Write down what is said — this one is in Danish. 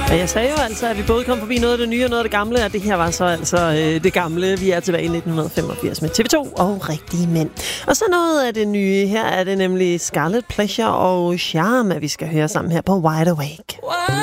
Og jeg sagde jo altså, at vi både kom forbi noget af det nye og noget af det gamle, og det her var så altså det gamle. Vi er tilbage i 1985 med TV2 og Rigtige Mænd. Og så noget af det nye. Her er det nemlig Scarlet Pleasure og Charme, vi skal høre sammen her på Wide Awake.